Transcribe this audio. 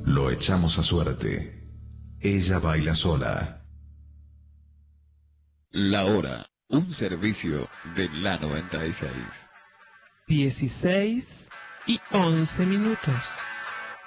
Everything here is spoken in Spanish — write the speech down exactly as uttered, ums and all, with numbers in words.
Lo echamos a suerte. Ella baila sola. La hora, un servicio de la noventa y seis. dieciséis y once minutos.